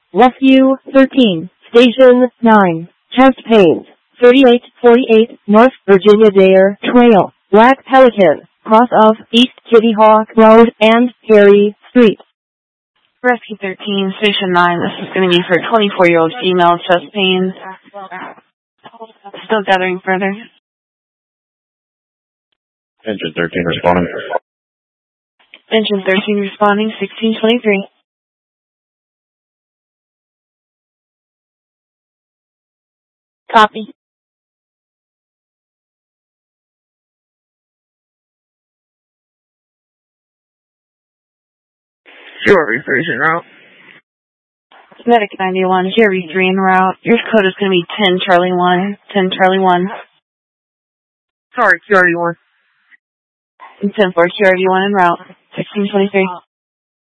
Rescue 13, Station 9, chest pains, 3848 North Virginia Dare Trail, Black Pelican, cross of East Kitty Hawk Road and Perry Street. Rescue 13, Station 9, this is going to be for 24-year-old female, chest pains. Still gathering further. Engine 13 responding. Engine 13 responding, 1623. Copy. Sure, rephrasing route. Medic 91, Jerry 3 en route. Your code is going to be 10 Charlie 1, 10 Charlie 1. Sorry, QRD1. 10-4 QRD 1 en route, 1623.